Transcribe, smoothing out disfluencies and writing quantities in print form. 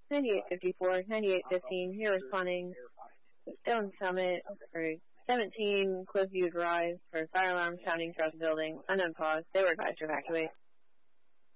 9854, 9815, you're responding Stone Summit for 17 Cliffview Drive for fire alarm sounding throughout the building. Unknown cause. They were advised to evacuate.